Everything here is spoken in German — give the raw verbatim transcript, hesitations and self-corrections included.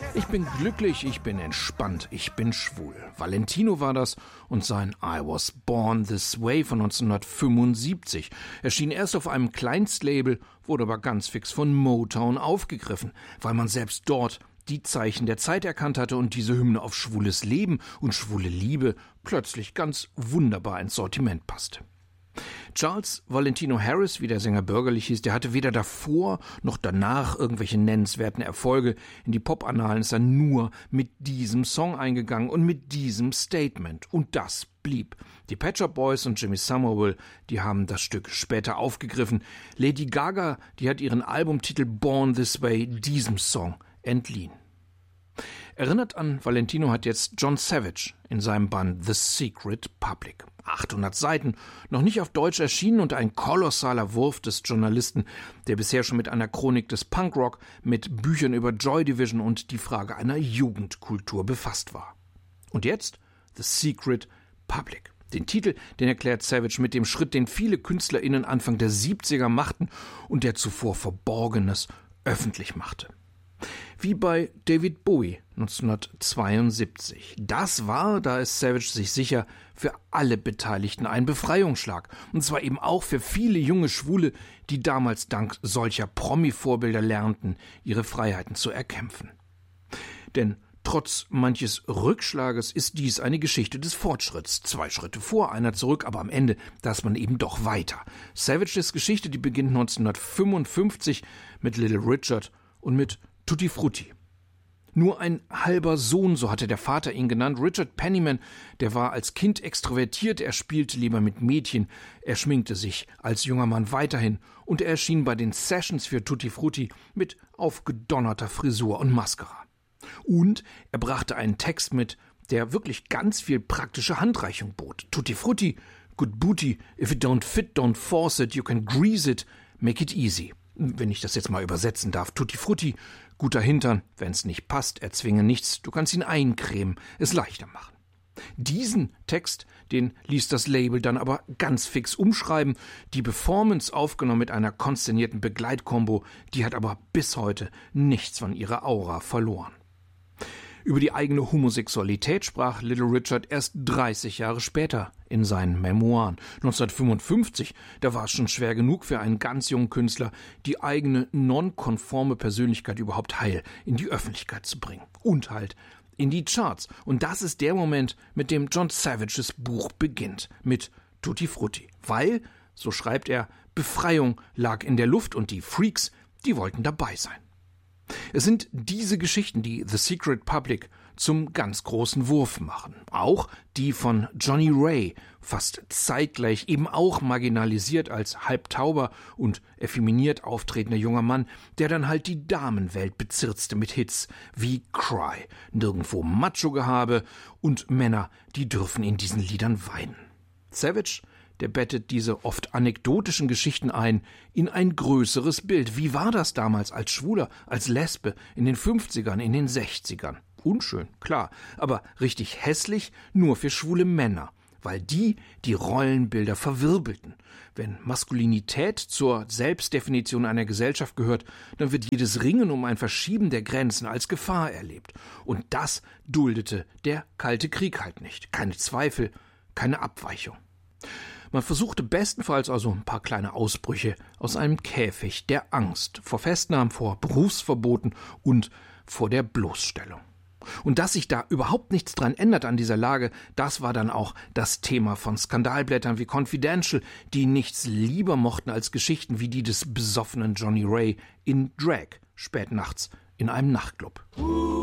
Ich bin glücklich, ich bin entspannt, ich bin schwul. Valentino war das und sein I Was Born This Way von neunzehnhundertfünfundsiebzig erschien erst auf einem Kleinstlabel, wurde aber ganz fix von Motown aufgegriffen, weil man selbst dort die Zeichen der Zeit erkannt hatte und diese Hymne auf schwules Leben und schwule Liebe plötzlich ganz wunderbar ins Sortiment passte. Charles Valentino Harris, wie der Sänger bürgerlich hieß, der hatte weder davor noch danach irgendwelche nennenswerten Erfolge. In die Pop-Annalen ist er nur mit diesem Song eingegangen und mit diesem Statement. Und das blieb. Die Pet Shop Boys und Jimmy Somerville, die haben das Stück später aufgegriffen. Lady Gaga, die hat ihren Albumtitel Born This Way diesem Song entliehen. Erinnert an Valentino hat jetzt John Savage in seinem Band The Secret Public. achthundert Seiten, noch nicht auf Deutsch erschienen und ein kolossaler Wurf des Journalisten, der bisher schon mit einer Chronik des Punkrock, mit Büchern über Joy Division und die Frage einer Jugendkultur befasst war. Und jetzt The Secret Public. Den Titel, den erklärt Savage mit dem Schritt, den viele KünstlerInnen Anfang der siebziger machten und der zuvor Verborgenes öffentlich machte. Wie bei David Bowie neunzehnhundertzweiundsiebzig. Das war, da ist Savage sich sicher, für alle Beteiligten ein Befreiungsschlag. Und zwar eben auch für viele junge Schwule, die damals dank solcher Promi-Vorbilder lernten, ihre Freiheiten zu erkämpfen. Denn trotz manches Rückschlages ist dies eine Geschichte des Fortschritts. Zwei Schritte vor, einer zurück, aber am Ende, da ist man eben doch weiter. Savages Geschichte, die beginnt neunzehnhundertfünfundfünfzig mit Little Richard und mit Tutti Frutti. Nur ein halber Sohn, so hatte der Vater ihn genannt. Richard Penniman, der war als Kind extrovertiert, er spielte lieber mit Mädchen, er schminkte sich als junger Mann weiterhin und er erschien bei den Sessions für Tutti Frutti mit aufgedonnerter Frisur und Maskara. Und er brachte einen Text mit, der wirklich ganz viel praktische Handreichung bot. Tutti Frutti, good booty, if it don't fit, don't force it, you can grease it, make it easy. Wenn ich das jetzt mal übersetzen darf, Tutti Frutti, guter Hintern, wenn's nicht passt, erzwinge nichts, du kannst ihn eincremen, es leichter machen. Diesen Text, den ließ das Label dann aber ganz fix umschreiben, die Performance aufgenommen mit einer konszenierten Begleitkombo, die hat aber bis heute nichts von ihrer Aura verloren. Über die eigene Homosexualität sprach Little Richard erst dreißig Jahre später in seinen Memoiren. neunzehnhundertfünfundfünfzig, da war es schon schwer genug für einen ganz jungen Künstler, die eigene nonkonforme Persönlichkeit überhaupt heil in die Öffentlichkeit zu bringen. Und halt in die Charts. Und das ist der Moment, mit dem John Savages Buch beginnt. Mit Tutti Frutti. Weil, so schreibt er, Befreiung lag in der Luft und die Freaks, die wollten dabei sein. Es sind diese Geschichten, die The Secret Public zum ganz großen Wurf machen. Auch die von Johnny Ray, fast zeitgleich eben auch marginalisiert als halbtauber und effeminiert auftretender junger Mann, der dann halt die Damenwelt bezirzte mit Hits wie Cry, nirgendwo Macho-Gehabe und Männer, die dürfen in diesen Liedern weinen. Savage, der bettet diese oft anekdotischen Geschichten ein in ein größeres Bild. Wie war das damals als Schwuler, als Lesbe, in den fünfzigern, in den sechzigern? Unschön, klar, aber richtig hässlich nur für schwule Männer, weil die die Rollenbilder verwirbelten. Wenn Maskulinität zur Selbstdefinition einer Gesellschaft gehört, dann wird jedes Ringen um ein Verschieben der Grenzen als Gefahr erlebt. Und das duldete der Kalte Krieg halt nicht. Keine Zweifel, keine Abweichung. Man versuchte bestenfalls also ein paar kleine Ausbrüche aus einem Käfig der Angst vor Festnahmen, vor Berufsverboten und vor der Bloßstellung. Und dass sich da überhaupt nichts dran ändert an dieser Lage, das war dann auch das Thema von Skandalblättern wie Confidential, die nichts lieber mochten als Geschichten wie die des besoffenen Johnny Ray in Drag spät nachts in einem Nachtclub.